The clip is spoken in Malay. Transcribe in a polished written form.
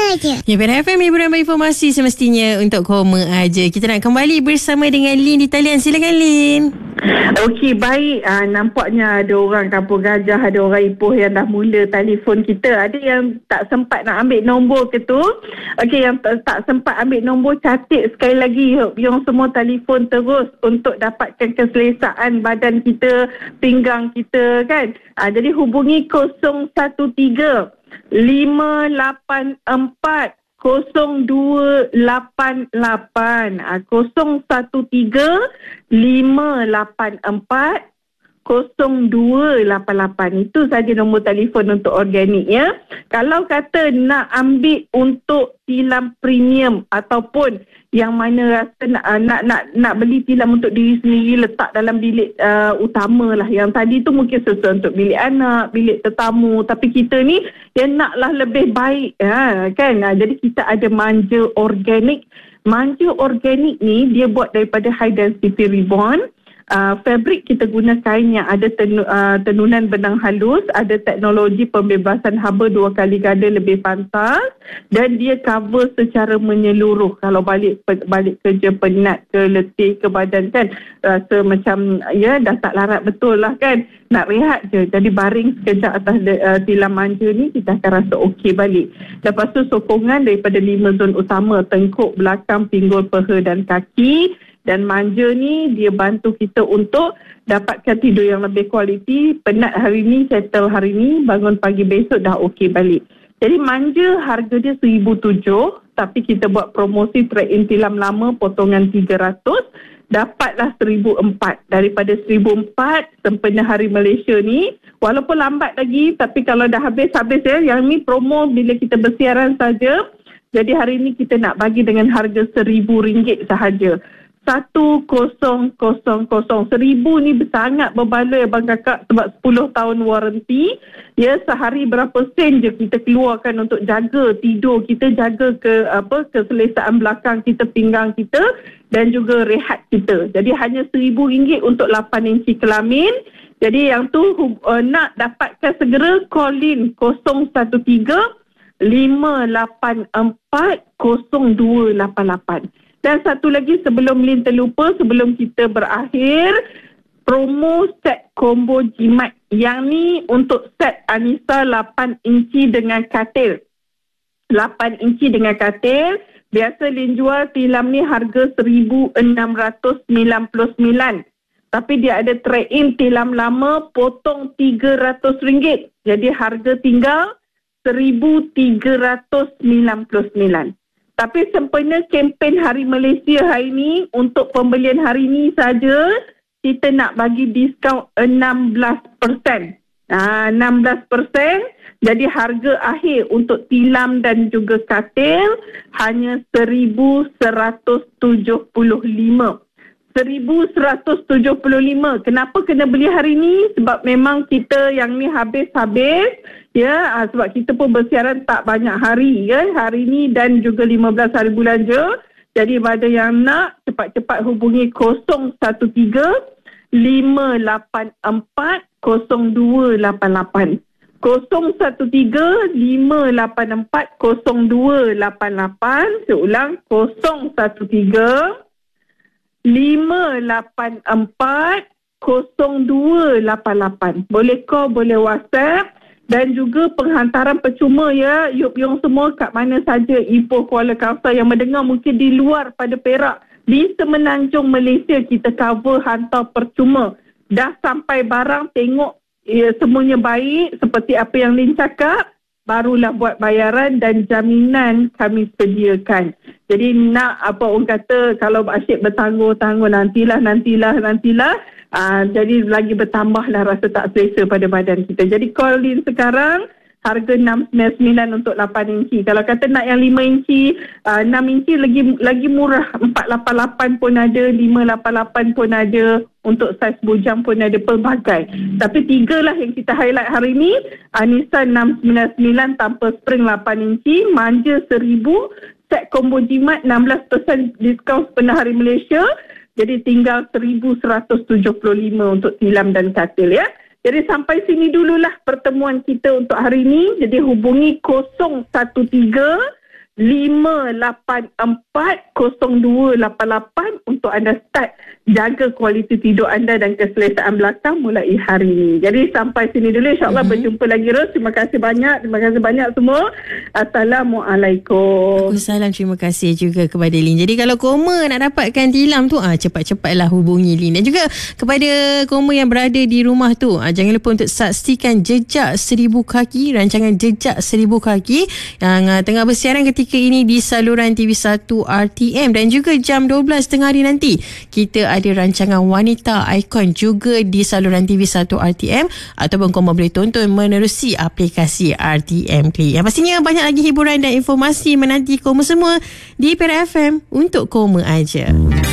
aja. Ya, Pen FM hiburan informasi semestinya untuk koma aja. Kita nak kembali bersama dengan Lin di talian. Silakan Lin. Okey, baik. Nampaknya ada orang Kampung Gajah, ada orang Ipoh yang dah mula telefon kita. Ada yang tak sempat nak ambil nombor ke tu. Okey, yang tak sempat ambil nombor, catat sekali lagi. Yang semua telefon terus untuk dapatkan keselesaan badan kita, pinggang kita kan. Jadi hubungi 013 584 0288 013 584 0288. Itu saja nombor telefon untuk organik ya. Kalau kata nak ambil untuk tilam premium ataupun yang mana rasa nak beli tilam untuk diri sendiri, letak dalam bilik utama lah. Yang tadi tu mungkin sesuai untuk bilik anak, bilik tetamu. Tapi kita ni yang naklah lebih baik kan. Jadi kita ada manja organik. Manja organik ni dia buat daripada high density ribbon. Fabric kita guna kain yang ada tenunan benang halus, ada teknologi pembebasan haba 2 kali ganda lebih pantas, dan dia cover secara menyeluruh. Kalau balik kerja penat ke, letih ke badan kan, rasa macam ya dah tak larat betul lah kan, nak rehat je, jadi baring sekejap atas tilam manja ni, kita akan rasa okey balik. Lepas tu sokongan daripada 5 zon utama, tengkuk, belakang, pinggul, peha dan kaki. Dan manja ni dia bantu kita untuk dapatkan tidur yang lebih kualiti. Penat hari ni, settle hari ni, bangun pagi besok dah okey balik. Jadi manja harga dia 1,700, tapi kita buat promosi trade-in tilam lama potongan 300, dapatlah 1,400. Daripada 1,400 sempena Hari Malaysia ni, walaupun lambat lagi, tapi kalau dah habis ya. Yang ni promo bila kita bersiaran saja. Jadi hari ni kita nak bagi dengan harga RM1,000 sahaja. 1000. 1,000 ni sangat berbaloi abang kakak, sebab 10 tahun waranti. Ya, sehari berapa sen je kita keluarkan untuk jaga tidur kita, jaga keselesaan belakang kita, pinggang kita dan juga rehat kita. Jadi hanya RM1,000 untuk 8 inci kelamin. Jadi yang tu nak dapatkan segera call in 013 584 0288. Dan satu lagi sebelum Lin terlupa, sebelum kita berakhir, promo set combo jimat. Yang ni untuk set Anissa 8 inci dengan katil. 8 inci dengan katil. Biasa Lin jual tilam ni harga RM1,699. Tapi dia ada trade-in tilam lama potong RM300. Jadi harga tinggal RM1,399. Tapi sempena kempen Hari Malaysia hari ni, untuk pembelian hari ni saja, kita nak bagi diskaun 16%. 16%. Jadi harga akhir untuk tilam dan juga katil hanya RM1,175. 1,175. Kenapa kena beli hari ni? Sebab memang kita yang ni habis-habis. Ya, sebab kita pun bersiaran tak banyak hari ya, hari ni dan juga 15 hari bulan je. Jadi pada yang nak, cepat-cepat hubungi 013 584 0288. 013 584 0288. Seulang 013 584 0288. Boleh call, boleh WhatsApp. Dan juga penghantaran percuma ya. Yong semua kat mana saja, Ipoh, Kuala Kangsar yang mendengar mungkin di luar pada Perak, di Semenanjung Malaysia, kita cover hantar percuma. Dah sampai barang, tengok ya, semuanya baik seperti apa yang Lin cakap, barulah buat bayaran dan jaminan kami sediakan. Jadi nak apa orang kata, kalau asyik bertangguh-tangguh nantilah. Jadi lagi bertambahlah rasa tak selesa pada badan kita. Jadi call in sekarang, harga 699 untuk 8 inci. Kalau kata nak yang 5 inci, 6 inci lagi murah, 488 pun ada, 588 pun ada, untuk saiz bujang pun ada, pelbagai. Tapi 3 lah yang kita highlight hari ni. Anissa 699 tanpa spring 8 inci, manja 1,000, set combo jimat 16% diskaun sepenuh Hari Malaysia. Jadi tinggal 1,175 untuk tilam dan katil ya. Jadi sampai sini dululah pertemuan kita untuk hari ini. Jadi hubungi 013 5840288 untuk anda start jaga kualiti tidur anda dan keselesaan belakang mulai hari ini. Jadi sampai sini dulu, insyaAllah berjumpa lagi Ros. Terima kasih banyak semua. Assalamualaikum. Waalaikumsalam. Terima kasih juga kepada Lin. Jadi kalau koma nak dapatkan tilam tu, cepat-cepatlah hubungi Lin. Dan juga kepada koma yang berada di rumah tu, jangan lupa untuk saksikan Jejak 1000 Kaki, rancangan Jejak 1000 Kaki yang tengah bersiaran ketika ini di saluran TV1 RTM. Dan juga jam 12 tengah hari nanti kita ada rancangan Wanita Ikon juga di saluran TV1 RTM, ataupun korang boleh tonton menerusi aplikasi RTM Klik. Yang pastinya banyak lagi hiburan dan informasi menanti korang semua di Perak FM untuk korang aja.